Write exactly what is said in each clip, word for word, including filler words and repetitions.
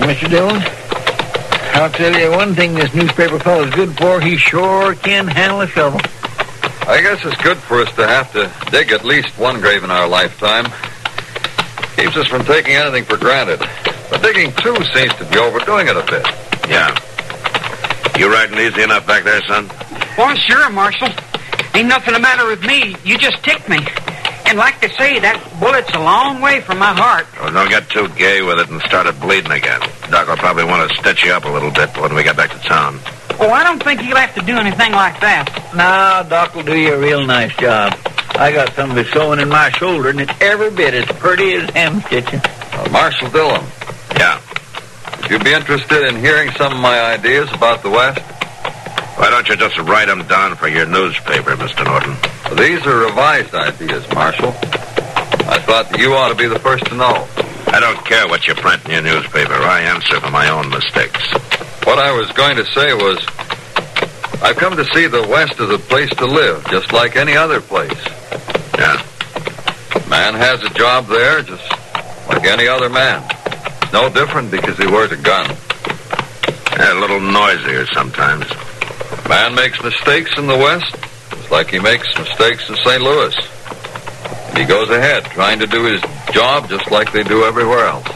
Mister Dillon, I'll tell you one thing this newspaper fellow's good for. He sure can handle a shovel. I guess it's good for us to have to dig at least one grave in our lifetime. Keeps us from taking anything for granted. But digging two seems to be overdoing it a bit. Yeah. You riding easy enough back there, son? Well, sure, Marshal. Ain't nothing the matter with me. You just ticked me. And like they say, that bullet's a long way from my heart. Well, don't get too gay with it and start it bleeding again. Doc will probably want to stitch you up a little bit when we get back to town. Oh, I don't think he'll have to do anything like that. Now, Doc will do you a real nice job. I got some of his sewing in my shoulder, and it's every bit as pretty as hem stitching. Uh, Marshal Dillon. Yeah? Would you be interested in hearing some of my ideas about the West? Why don't you just write them down for your newspaper, Mister Norton? Well, these are revised ideas, Marshal. I thought that you ought to be the first to know. I don't care what you print in your newspaper. I answer for my own mistakes. What I was going to say was, I've come to see the West as a place to live, just like any other place. Yeah? Man has a job there, just like any other man. No different because he wears a gun. Yeah, a little noisier sometimes. Man makes mistakes in the West, just like he makes mistakes in Saint Louis. And he goes ahead, trying to do his job just like they do everywhere else.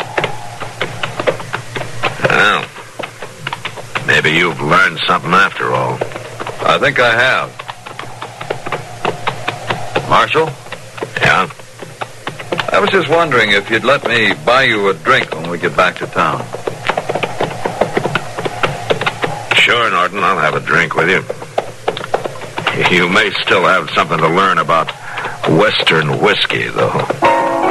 Well, maybe you've learned something after all. I think I have. Marshal? Yeah? I was just wondering if you'd let me buy you a drink when we get back to town. Sure, Norton, I'll have a drink with you. You may still have something to learn about Western whiskey, though.